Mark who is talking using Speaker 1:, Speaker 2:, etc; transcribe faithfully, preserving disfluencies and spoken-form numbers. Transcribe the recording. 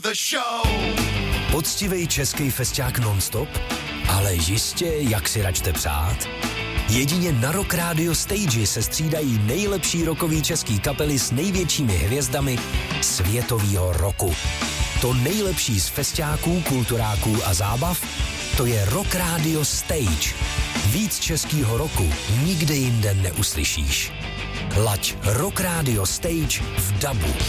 Speaker 1: The show.
Speaker 2: Poctivej český festiák non-stop? Ale jistě, jak si račte přát? Jedině na Rock Radio Stage se střídají nejlepší rockový český kapely s největšími hvězdami světovýho roku. To nejlepší z festiáků, kulturáků a zábav, to je Rock Radio Stage. Víc českýho roku nikde jinde neuslyšíš. Laď Rock Radio Stage v dabu.